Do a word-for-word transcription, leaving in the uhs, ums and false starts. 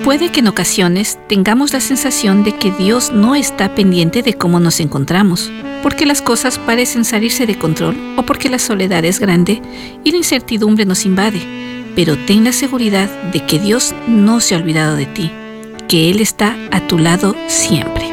Puede que en ocasiones tengamos la sensación de que Dios no está pendiente de cómo nos encontramos, porque las cosas parecen salirse de control o porque la soledad es grande y la incertidumbre nos invade. Pero ten la seguridad de que Dios no se ha olvidado de ti, que Él está a tu lado siempre.